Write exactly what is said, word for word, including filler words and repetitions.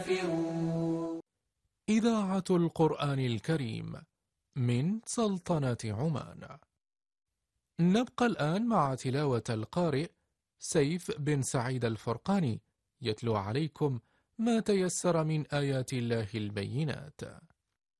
إذاعة القرآن الكريم من سلطنة عمان. نبقى الآن مع تلاوة القارئ سيف بن سعيد الفرقاني يتلو عليكم ما تيسر من آيات الله البينات.